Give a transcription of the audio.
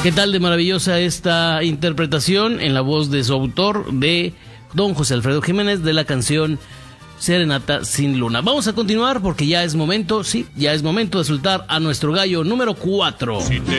¿Qué tal de maravillosa esta interpretación en la voz de su autor, de don José Alfredo Jiménez, de la canción Serenata sin Luna? Vamos a continuar porque ya es momento, ya es momento de soltar a nuestro gallo número 4.